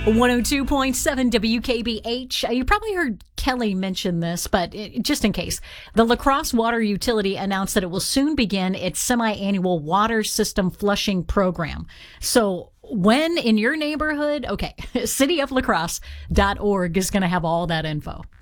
102.7 WKBH. You probably heard Kelly mention this, but just in case, the La Crosse Water Utility announced that it will soon begin its semi-annual water system flushing program. So when in your neighborhood, okay, cityoflacrosse.org is going to have all that info.